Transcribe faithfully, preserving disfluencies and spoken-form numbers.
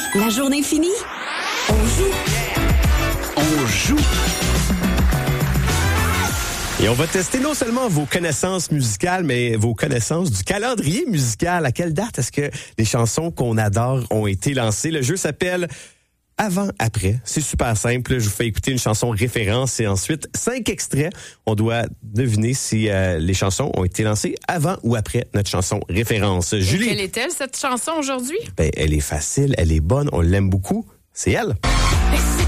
La journée finie, on joue. On joue. Et on va tester non seulement vos connaissances musicales, mais vos connaissances du calendrier musical. À quelle date est-ce que les chansons qu'on adore ont été lancées? Le jeu s'appelle Avant-Après. C'est super simple. Je vous fais écouter une chanson référence et ensuite cinq extraits. On doit deviner si euh, les chansons ont été lancées avant ou après notre chanson référence. Et Julie. quelle est-elle, cette chanson, aujourd'hui? Ben, elle est facile, elle est bonne, on l'aime beaucoup. C'est elle.